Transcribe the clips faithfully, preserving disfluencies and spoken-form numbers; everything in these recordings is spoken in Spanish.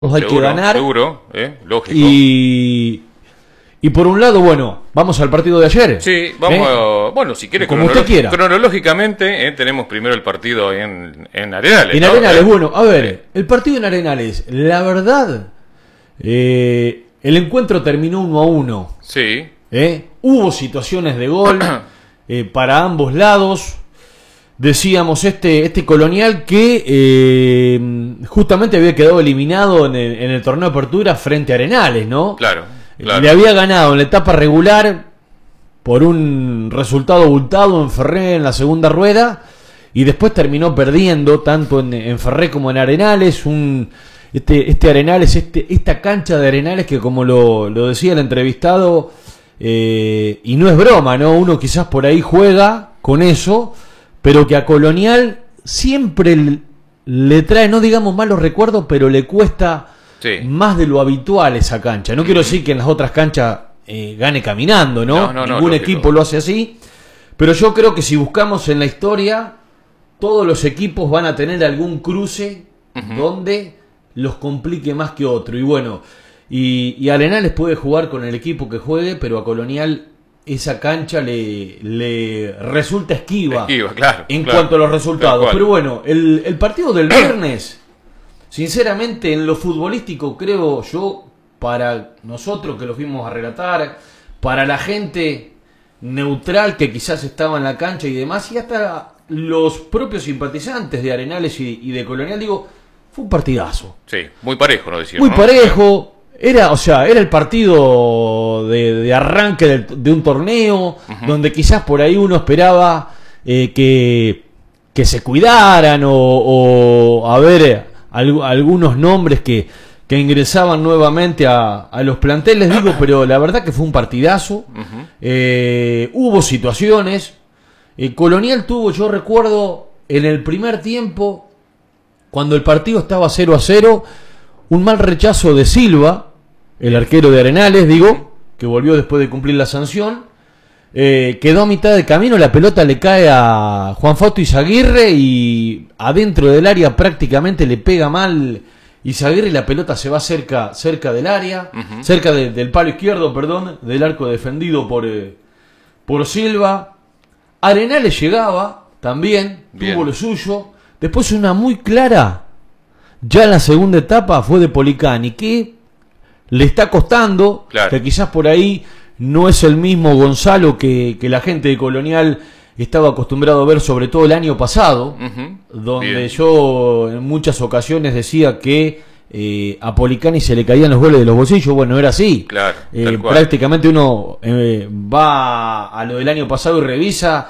hay seguro, que ganar. Seguro, eh, lógico. Y, y por un lado, bueno, vamos al partido de ayer. Sí, vamos ¿eh? a, bueno, si quiere, como usted quiera. Cronológicamente, eh, tenemos primero el partido en, en Arenales. En ¿no? Arenales, bueno, a ver, el partido en Arenales, la verdad, eh, el encuentro terminó uno a uno. Sí. ¿eh? Hubo situaciones de gol eh, para ambos lados. Decíamos, este, este Colonial que eh, justamente había quedado eliminado en el, en el torneo de apertura frente a Arenales, ¿no? Claro, claro. Le había ganado en la etapa regular por un resultado abultado en Ferré en la segunda rueda y después terminó perdiendo tanto en, en Ferré como en Arenales. Un, este, este Arenales, este, esta cancha de Arenales que, como lo, lo decía el entrevistado, eh, y no es broma, ¿no? Uno quizás por ahí juega con eso, pero que a Colonial siempre le trae, no digamos malos recuerdos, pero le cuesta sí. más de lo habitual esa cancha. No mm-hmm. quiero decir que en las otras canchas eh, gane caminando, ¿no? no, no Ningún no, equipo lo hace así, pero yo creo que si buscamos en la historia, todos los equipos van a tener algún cruce uh-huh. donde los complique más que otro. Y bueno, y, y Arenales puede jugar con el equipo que juegue, pero a Colonial esa cancha le, le resulta esquiva, esquiva claro, en claro, cuanto a los resultados. Pero bueno, el, el partido del viernes, sinceramente, en lo futbolístico, creo yo, para nosotros que lo fuimos a relatar, para la gente neutral que quizás estaba en la cancha y demás, y hasta los propios simpatizantes de Arenales y, y de Colonial, digo, fue un partidazo. Sí, muy parejo, no decía. Muy ¿no? parejo. Era, o sea, era el partido de, de arranque de, de un torneo, uh-huh. donde quizás por ahí uno esperaba eh, que, que se cuidaran o, o a ver al, algunos nombres que, que ingresaban nuevamente a, a los planteles, digo, pero la verdad que fue un partidazo. Uh-huh. Eh, hubo situaciones. Eh, Colonial tuvo, yo recuerdo, en el primer tiempo, cuando el partido estaba cero a cero, un mal rechazo de Silva, el arquero de Arenales, digo, que volvió después de cumplir la sanción, eh, quedó a mitad de camino, la pelota le cae a Juan Fausto Izaguirre y adentro del área prácticamente le pega mal Izaguirre y la pelota se va cerca, cerca del área, uh-huh. cerca de, del palo izquierdo, perdón, del arco defendido por, eh, por Silva. Arenales llegaba también, Bien. tuvo lo suyo. Después una muy clara, ya en la segunda etapa, fue de Policani, que le está costando, claro. que quizás por ahí no es el mismo Gonzalo que, que la gente de Colonial estaba acostumbrado a ver, sobre todo el año pasado, uh-huh. donde Bien. yo en muchas ocasiones decía que eh, a Policani se le caían los goles de los bolsillos. Bueno, era así. Claro, eh, prácticamente uno eh, va a lo del año pasado y revisa,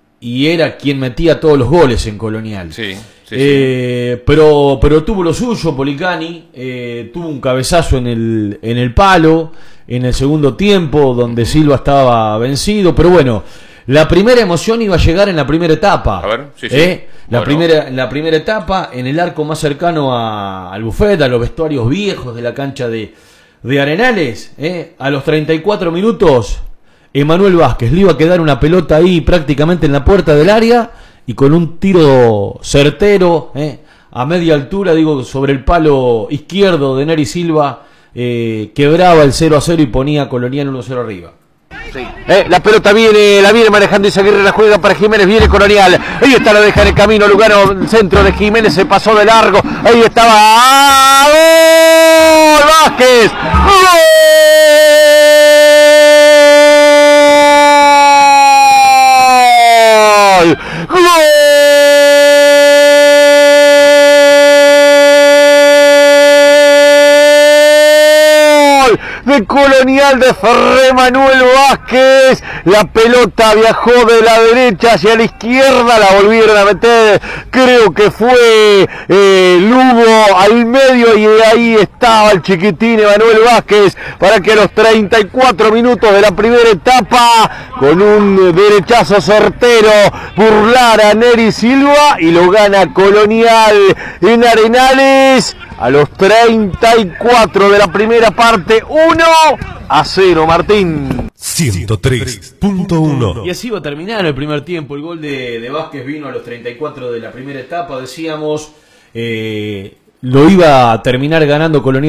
y era quien metía todos los goles en Colonial. Sí, sí, eh, sí. Pero, pero tuvo lo suyo Policani, eh, tuvo un cabezazo en el, en el palo, en el segundo tiempo, donde Silva estaba vencido. Pero bueno, la primera emoción iba a llegar en la primera etapa. A ver, sí, sí. ¿eh? La, bueno. primera, la primera etapa, en el arco más cercano a, al buffet, a los vestuarios viejos de la cancha de, de Arenales. ¿eh? A los treinta y cuatro minutos, Emanuel Vázquez le iba a quedar una pelota ahí prácticamente en la puerta del área y con un tiro certero eh, a media altura, digo, sobre el palo izquierdo de Neri Silva, eh, quebraba el cero a cero y ponía a Colonial uno a cero arriba. Sí. Eh, la pelota viene, la viene manejando Izaguirre, la juega para Jiménez, viene Colonial, ahí está, lo deja en el camino, Lugano, centro de Jiménez, se pasó de largo, ahí estaba, ¡gol! Vázquez, ¡gol! ¡Gol! De Colonial de Ferré, Manuel Vázquez. La pelota viajó de la derecha hacia la izquierda, la volvieron a meter. Creo que fue eh, Lugo al medio y ahí estaba el chiquitín Manuel Vázquez para que a los treinta y cuatro minutos de la primera etapa, con un derechazo certero, burlara a Neri Silva y lo gana Colonial en Arenales. A los treinta y cuatro de la primera parte, uno a cero, Martín. ciento tres punto uno. Y así va a terminar el primer tiempo. El gol de, de Vázquez vino a los treinta y cuatro de la primera etapa. Decíamos, eh, lo iba a terminar ganando Colonial